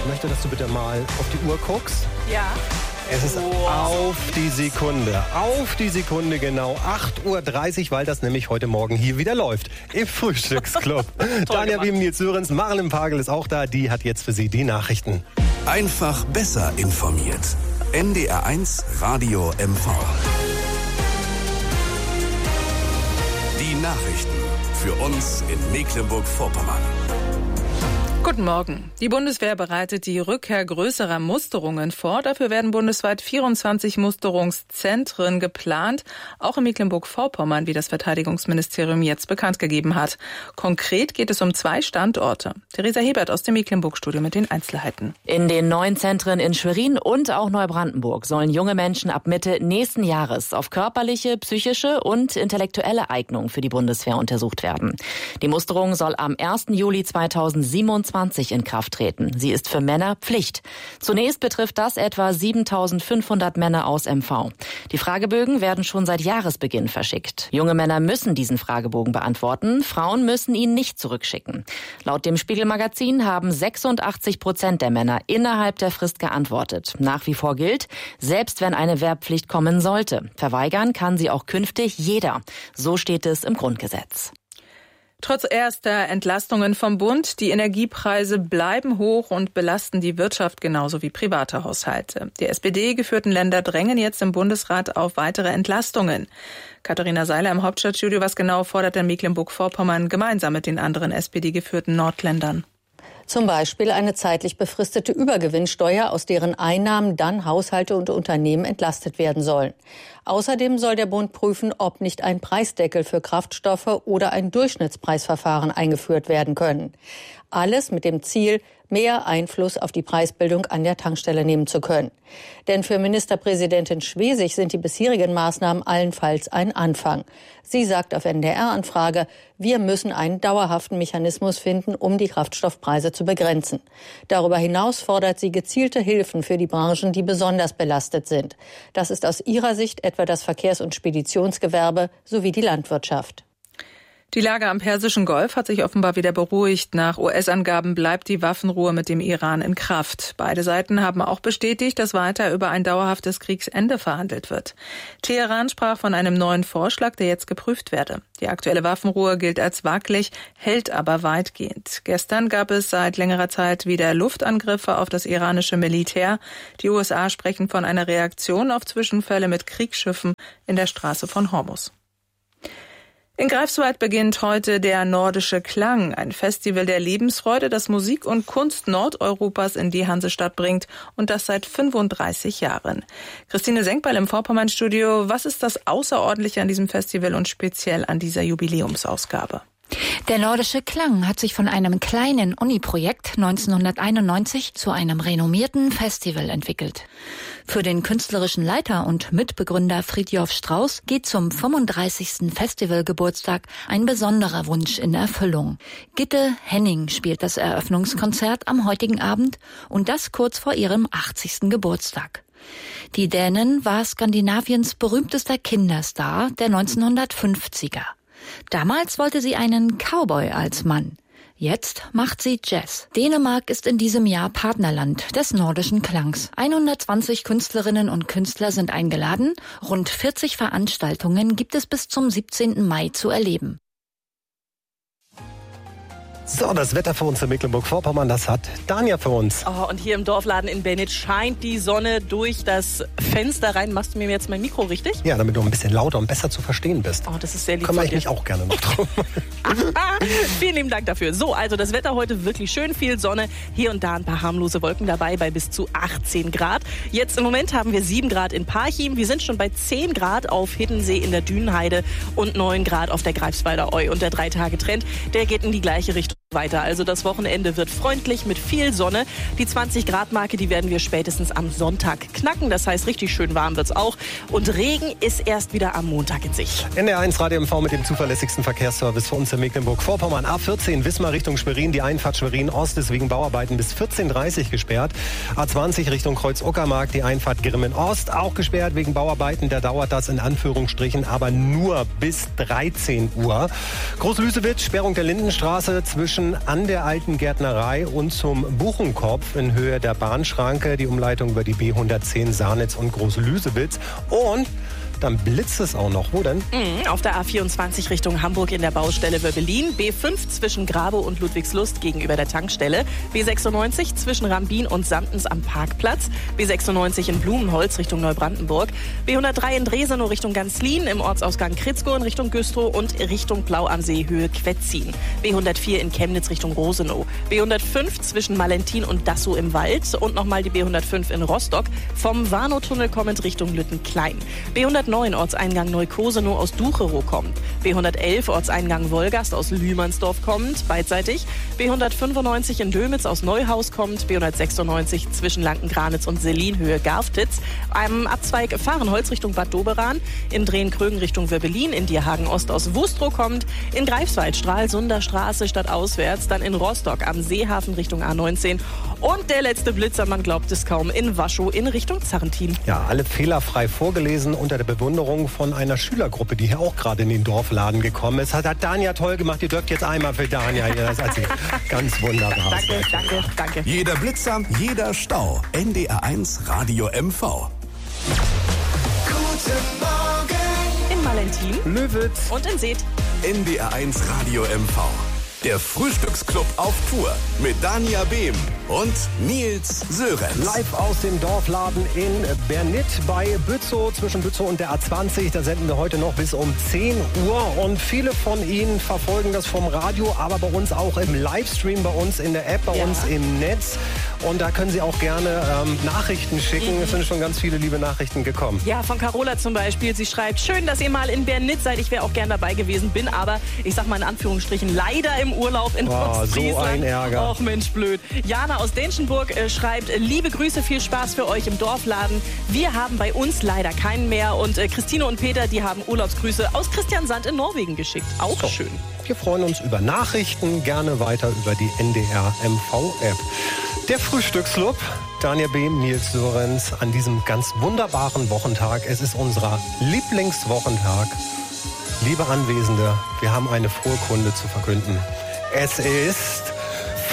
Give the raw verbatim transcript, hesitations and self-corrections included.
Ich möchte, dass du bitte mal auf die Uhr guckst. Ja. Es ist wow. auf die Sekunde, auf die Sekunde genau acht Uhr dreißig, weil das nämlich heute Morgen hier wieder läuft. Im Frühstücksclub. Tanja Wiem, Nils Sörensen, Marlem Pagel ist auch da. Die hat jetzt für Sie die Nachrichten. Einfach besser informiert. N D R eins Radio M V. Die Nachrichten für uns in Mecklenburg-Vorpommern. Guten Morgen. Die Bundeswehr bereitet die Rückkehr größerer Musterungen vor. Dafür werden bundesweit vierundzwanzig Musterungszentren geplant, auch in Mecklenburg-Vorpommern, wie das Verteidigungsministerium jetzt bekannt gegeben hat. Konkret geht es um zwei Standorte. Theresa Hebert aus dem Mecklenburg-Studio mit den Einzelheiten. In den neuen Zentren in Schwerin und auch Neubrandenburg sollen junge Menschen ab Mitte nächsten Jahres auf körperliche, psychische und intellektuelle Eignung für die Bundeswehr untersucht werden. Die Musterung soll am ersten Juli zweitausendsiebenundzwanzig in Kraft treten. Sie ist für Männer Pflicht. Zunächst betrifft das etwa siebentausendfünfhundert Männer aus M V. Die Fragebögen werden schon seit Jahresbeginn verschickt. Junge Männer müssen diesen Fragebogen beantworten, Frauen müssen ihn nicht zurückschicken. Laut dem Spiegel-Magazin haben sechsundachtzig Prozent der Männer innerhalb der Frist geantwortet. Nach wie vor gilt, selbst wenn eine Wehrpflicht kommen sollte, verweigern kann sie auch künftig jeder. So steht es im Grundgesetz. Trotz erster Entlastungen vom Bund, die Energiepreise bleiben hoch und belasten die Wirtschaft genauso wie private Haushalte. Die S P D-geführten Länder drängen jetzt im Bundesrat auf weitere Entlastungen. Katharina Seiler im Hauptstadtstudio. Was genau fordert denn Mecklenburg-Vorpommern gemeinsam mit den anderen S P D-geführten Nordländern? Zum Beispiel eine zeitlich befristete Übergewinnsteuer, aus deren Einnahmen dann Haushalte und Unternehmen entlastet werden sollen. Außerdem soll der Bund prüfen, ob nicht ein Preisdeckel für Kraftstoffe oder ein Durchschnittspreisverfahren eingeführt werden können. Alles mit dem Ziel, mehr Einfluss auf die Preisbildung an der Tankstelle nehmen zu können. Denn für Ministerpräsidentin Schwesig sind die bisherigen Maßnahmen allenfalls ein Anfang. Sie sagt auf N D R-Anfrage, wir müssen einen dauerhaften Mechanismus finden, um die Kraftstoffpreise zu begrenzen. Darüber hinaus fordert sie gezielte Hilfen für die Branchen, die besonders belastet sind. Das ist aus ihrer Sicht etwa das Verkehrs- und Speditionsgewerbe sowie die Landwirtschaft. Die Lage am Persischen Golf hat sich offenbar wieder beruhigt. Nach U S-Angaben bleibt die Waffenruhe mit dem Iran in Kraft. Beide Seiten haben auch bestätigt, dass weiter über ein dauerhaftes Kriegsende verhandelt wird. Teheran sprach von einem neuen Vorschlag, der jetzt geprüft werde. Die aktuelle Waffenruhe gilt als wackelig, hält aber weitgehend. Gestern gab es seit längerer Zeit wieder Luftangriffe auf das iranische Militär. Die U S A sprechen von einer Reaktion auf Zwischenfälle mit Kriegsschiffen in der Straße von Hormuz. In Greifswald beginnt heute der Nordische Klang, ein Festival der Lebensfreude, das Musik und Kunst Nordeuropas in die Hansestadt bringt und das seit fünfunddreißig Jahren. Christine Senkbeil im Vorpommern-Studio, was ist das Außerordentliche an diesem Festival und speziell an dieser Jubiläumsausgabe? Der Nordische Klang hat sich von einem kleinen Uni-Projekt neunzehnhunderteinundneunzig zu einem renommierten Festival entwickelt. Für den künstlerischen Leiter und Mitbegründer Fridtjof Strauss geht zum fünfunddreißigsten Festivalgeburtstag ein besonderer Wunsch in Erfüllung. Gitte Henning spielt das Eröffnungskonzert am heutigen Abend und das kurz vor ihrem achtzigsten Geburtstag. Die Dänin war Skandinaviens berühmtester Kinderstar der neunzehnhundertfünfziger. Damals wollte sie einen Cowboy als Mann. Jetzt macht sie Jazz. Dänemark ist in diesem Jahr Partnerland des Nordischen Klangs. hundertzwanzig Künstlerinnen und Künstler sind eingeladen. Rund vierzig Veranstaltungen gibt es bis zum siebzehnten Mai zu erleben. So, das Wetter für uns in Mecklenburg-Vorpommern, das hat Tanja für uns. Oh, und hier im Dorfladen in Bennitz scheint die Sonne durch das Fenster rein. Machst du mir jetzt mein Mikro richtig? Ja, damit du ein bisschen lauter und besser zu verstehen bist. Oh, das ist sehr lieb. Kümmere ich mich auch gerne noch drum. Vielen lieben Dank dafür. So, also das Wetter heute wirklich schön, viel Sonne. Hier und da ein paar harmlose Wolken dabei bei bis zu achtzehn Grad. Jetzt im Moment haben wir sieben Grad in Parchim. Wir sind schon bei zehn Grad auf Hiddensee in der Dünenheide und neun Grad auf der Greifswalder Eu. Und der Drei-Tage-Trend, der geht in die gleiche Richtung weiter. Also das Wochenende wird freundlich mit viel Sonne. Die zwanzig Grad Marke, die werden wir spätestens am Sonntag knacken. Das heißt, richtig schön warm wird's auch. Und Regen ist erst wieder am Montag in Sicht. N D R eins Radio M V mit dem zuverlässigsten Verkehrsservice für uns in Mecklenburg-Vorpommern. A vierzehn Wismar Richtung Schwerin. Die Einfahrt Schwerin-Ost ist wegen Bauarbeiten bis vierzehn Uhr dreißig gesperrt. A zwanzig Richtung Kreuz-Uckermark. Die Einfahrt Grimmen-Ost auch gesperrt wegen Bauarbeiten. Da dauert das in Anführungsstrichen aber nur bis dreizehn Uhr. Groß-Lüsewitz, Sperrung der Lindenstraße zwischen Brücken an der Alten Gärtnerei und zum Buchenkopf in Höhe der Bahnschranke. Die Umleitung über die B hundertzehn Sarnitz und Groß-Lüsewitz. Und dann blitzt es auch noch. Wo denn? Mhm, auf der A vierundzwanzig Richtung Hamburg in der Baustelle Wöbbelin. B fünf zwischen Grabow und Ludwigslust gegenüber der Tankstelle. B sechsundneunzig zwischen Rambin und Sandens am Parkplatz. B sechsundneunzig in Blumenholz Richtung Neubrandenburg. B hundertdrei in Dresenow Richtung Ganzlin. Im Ortsausgang Kritzko in Richtung Güstrow und Richtung Blau am See Höhe Quetzin. B hundertvier in Chemnitz Richtung Rosenow. B hundertfünf zwischen Malentin und Dassow im Wald. Und nochmal die B hundertfünf in Rostock. Vom Warnow-Tunnel kommend Richtung Lüttenklein. B hundertneun Ortseingang Neukosenow aus Ducherow kommt. B hundertelf Ortseingang Wolgast aus Lühmannsdorf kommt, beidseitig. B hundertfünfundneunzig in Dömitz aus Neuhaus kommt. B hundertsechsundneunzig zwischen Lanken-Granitz und Selin Höhe Garftitz. Am Abzweig Fahrenholz Richtung Bad Doberan. In Drehen-Krögen Richtung Wöbbelin. In Dierhagen Ost aus Wustrow kommt. In Greifswald Stralsunder Straße stadtauswärts. Dann in Rostock am Seehafen Richtung A neunzehn. Und der letzte Blitzer, man glaubt es kaum, in Waschow in Richtung Zarrentin. Ja, alle fehlerfrei vorgelesen unter der Bewunderung von einer Schülergruppe, die hier auch gerade in den Dorfladen gekommen ist. Hat, hat Danja toll gemacht. Ihr dürft jetzt einmal für Danja hier das erzählen. Ganz wunderbar. Danke, danke, danke. Jeder Blitzer, jeder Stau. N D R eins Radio M V. Guten Morgen In Malentin Löwitz und in Seth. N D R eins Radio M V. Der Frühstücksclub auf Tour mit Dania Behm und Nils Sörenz. live aus dem Dorfladen in Bernit bei Bützow, zwischen Bützow und der A zwanzig. Da senden wir heute noch bis um zehn Uhr. Und viele von Ihnen verfolgen das vom Radio, aber bei uns auch im Livestream, bei uns in der App, bei Ja. uns im Netz. Und da können Sie auch gerne ähm, Nachrichten schicken. Es sind schon ganz viele liebe Nachrichten gekommen. Ja, von Carola zum Beispiel. Sie schreibt, schön, dass ihr mal in Bernit seid. Ich wäre auch gern dabei gewesen, bin aber, ich sag mal in Anführungsstrichen, leider im Urlaub in Oh, so Ostfriesland. ein Ärger. Och Mensch, blöd. Jana aus Denschenburg äh, schreibt, liebe Grüße, viel Spaß für euch im Dorfladen. Wir haben bei uns leider keinen mehr. Und äh, Christine und Peter, die haben Urlaubsgrüße aus Christiansand in Norwegen geschickt. Auch So. schön. Wir freuen uns über Nachrichten, gerne weiter über die N D R M V-App. Der Frühstücksclub, Dania Behm, Nils Sörenz, an diesem ganz wunderbaren Wochentag. Es ist unser Lieblingswochentag. Liebe Anwesende, wir haben eine frohe Kunde zu verkünden. Es ist